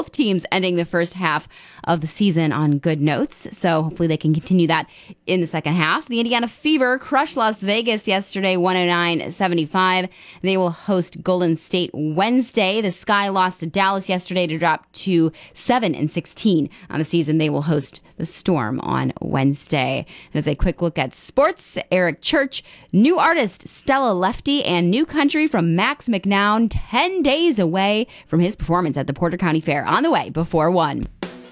both teams ending the first half of the season on good notes. So hopefully they can continue that in the second half. The Indiana Fever crushed Las Vegas yesterday, 109-75. They will host Golden State Wednesday. The Sky lost to Dallas yesterday to drop to 7-16 on the season. They will host the Storm on Wednesday. And as a quick look at sports, Eric Church, new artist Stella Lefty, and new country from Max McNown, 10 days away from his performance at the Porter County Fair, on the way before 1.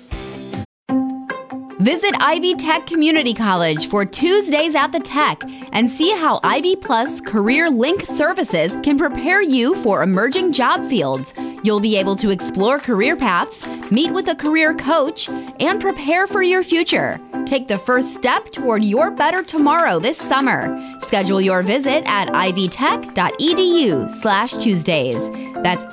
Visit Ivy Tech Community College for Tuesdays at the Tech and see how Ivy Plus Career Link services can prepare you for emerging job fields. You'll be able to explore career paths, meet with a career coach, and prepare for your future. Take the first step toward your better tomorrow this summer. Schedule your visit at ivytech.edu/Tuesdays. That's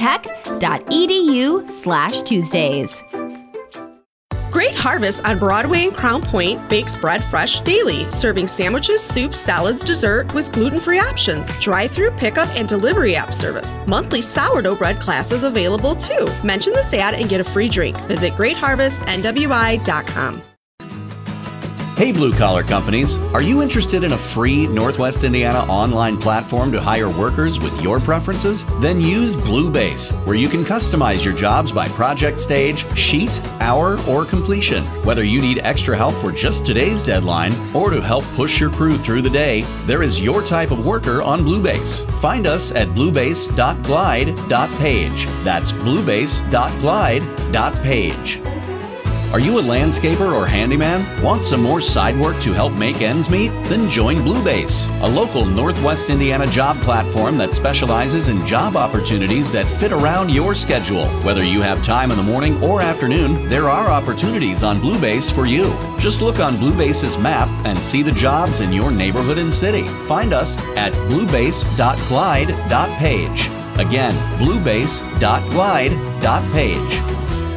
ivytech.edu/Tuesdays. Great Harvest on Broadway and Crown Point bakes bread fresh daily, serving sandwiches, soups, salads, dessert with gluten-free options. Drive-through pickup and delivery app service. Monthly sourdough bread classes available too. Mention this ad and get a free drink. Visit greatharvestnwi.com. Hey, blue-collar companies, are you interested in a free Northwest Indiana online platform to hire workers with your preferences? Then use Bluebase, where you can customize your jobs by project stage, sheet, hour, or completion. Whether you need extra help for just today's deadline or to help push your crew through the day, there is your type of worker on Bluebase. Find us at bluebase.glide.page. That's bluebase.glide.page. Are you a landscaper or handyman? Want some more side work to help make ends meet? Then join Bluebase, a local Northwest Indiana job platform that specializes in job opportunities that fit around your schedule. Whether you have time in the morning or afternoon, there are opportunities on Bluebase for you. Just look on Bluebase's map and see the jobs in your neighborhood and city. Find us at bluebase.glide.page. Again, bluebase.glide.page.